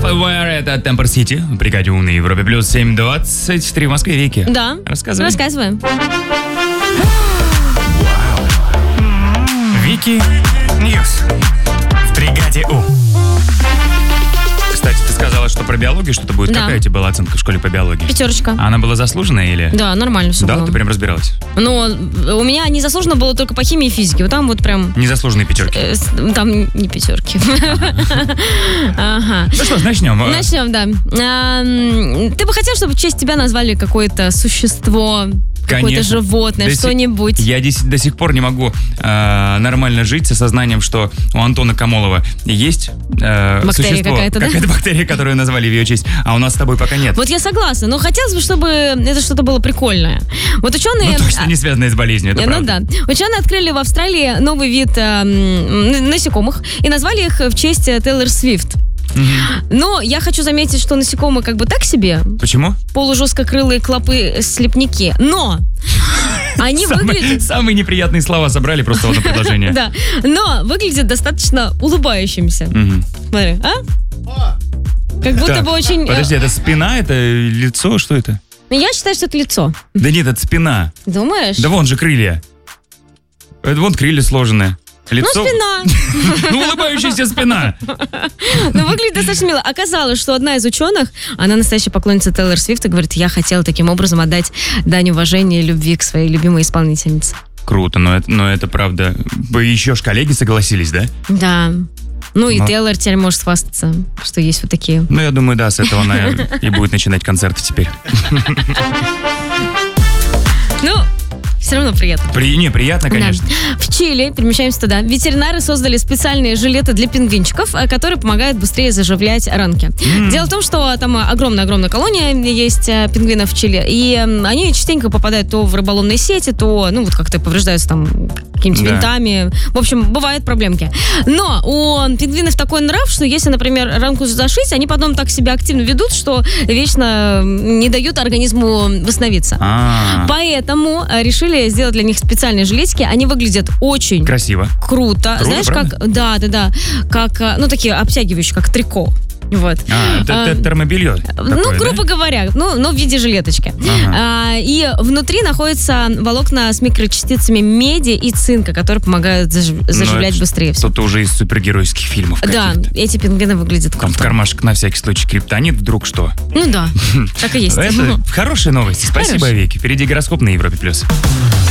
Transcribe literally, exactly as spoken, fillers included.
Where это Темпер Сити, в бригаде У на Европе плюс семь двадцать три в Москве. Вики. Да. Рассказывай. Рассказываем. Вики Ньюс в бригаде У. Кстати, ты сказала, что про биологию что-то будет. Да. Какая у тебя была оценка в школе по биологии? Пятерочка. А она была заслуженная или? Да, нормально все Да, было. ты прям разбиралась? Но у меня незаслуженно было только по химии и физике. Вот там вот прям... Незаслуженные пятерки. э, с- Там не пятерки. Ага. Ну что ж, начнем. Начнем, да. А, м, Ты бы хотел, чтобы в честь тебя назвали какое-то существо, какое-то Конечно. животное, До си- что-нибудь? Я дес- до сих пор не могу э, нормально жить со сознанием, что у Антона Камолова есть э, Бактерия существо, какая-то, да? какая-то бактерия, которую назвали в ее честь, а у нас с тобой пока нет. Вот я согласна, но хотелось бы, чтобы это что-то было прикольное. Вот ученые... Ну, точно не связанное с болезнью, это Э, Ну правда. да. Ученые открыли в Австралии новый вид э, м, насекомых и назвали их в честь э, Тейлор Свифт. Но я хочу заметить, что насекомые как бы так себе, Почему? полужесткокрылые клопы-слепники, но они Самые, выглядят... самые неприятные слова собрали просто в одно предложение. Да, но выглядят достаточно улыбающимися. Мгм. Смотри, а? Как будто Так, бы очень... э, Подожди, это спина, это лицо, что это? Я считаю, что это лицо. Да нет, это спина. Думаешь? Да вон же крылья. Это вон крылья сложенные. Ну, Лицо... спина. Ну, улыбающаяся спина. Ну, выглядит достаточно мило. Оказалось, что одна из ученых, она настоящая поклонница Тейлор Свифт, и говорит, я хотела таким образом отдать дань уважения и любви к своей любимой исполнительнице. Круто, но это, но это правда. Вы еще ж коллеги согласились, да? Да. Ну и Но- Тейлор теперь может хвастаться, что есть вот такие. Ну, я думаю, да, с этого она и будет начинать концерты теперь. Ну, все равно приятно. При... Не, приятно, конечно. Да. В Чили, перемещаемся туда, ветеринары создали специальные жилеты для пингвинчиков, э, которые помогают быстрее заживлять ранки. Дело в том, что там огромная-огромная колония есть э, пингвинов в Чили, и э, они частенько попадают то в рыболовные сети, то, ну, вот как-то повреждаются там какими-то Да. винтами. В общем, бывают проблемки. Но у пингвинов такой нрав, что если, например, ранку зашить, они потом так себя активно ведут, что вечно не дают организму восстановиться. А, Поэтому э, решили сделать для них специальные жилетики. Они выглядят очень красиво. круто. Круто, Знаешь, правда? как... Да, да, да. Как, э, ну, такие обтягивающие, как трико. Вот. А, это А, это термобелье. Ну, такое, грубо да? говоря, ну, но в виде жилеточки. Ага. А, и внутри находятся волокна с микрочастицами меди и цинка, которые помогают заж- Ну, заживлять это быстрее всего. Что-то уже из супергеройских фильмов Да, каких-то. эти пингвины выглядят Там в круто. кармашек на всякий случай криптонит, вдруг что. Ну да, так и есть. Это хорошие новости. Спасибо, Хорошие. Вики. Впереди гороскоп на Европе+. плюс.